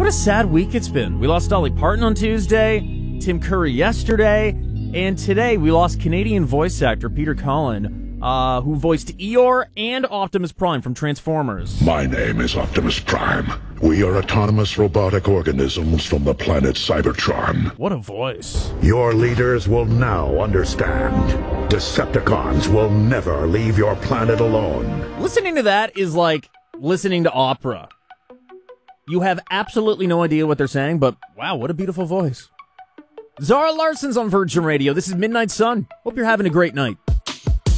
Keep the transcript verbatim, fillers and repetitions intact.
What a sad week it's been. We lost Dolly Parton on Tuesday, Tim Curry yesterday, and today we lost Canadian voice actor Peter Cullen, uh, who voiced Eeyore and Optimus Prime from Transformers. My name is Optimus Prime. We are autonomous robotic organisms from the planet Cybertron. What a voice. Your leaders will now understand. Decepticons will never leave your planet alone. Listening to that is like listening to opera. You have absolutely no idea what they're saying, but wow, what a beautiful voice. Zara Larson's on Virgin Radio. This is Midnight Sun. Hope you're having a great night.